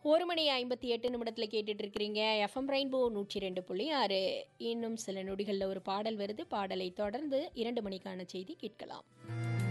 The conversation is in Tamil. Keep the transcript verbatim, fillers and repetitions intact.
ஒரு மணி ஐம்பத்தி எட்டு நிமிடத்தில் கேட்டுட்டு இருக்கிறீங்க எஃப்எம் ரெயின்போ நூற்றி ரெண்டு புள்ளி ஆறு. இன்னும் சில நொடிகளில் ஒரு பாடல் வருது. பாடலை தொடர்ந்து இரண்டு மணிக்கான செய்தி கேட்கலாம்.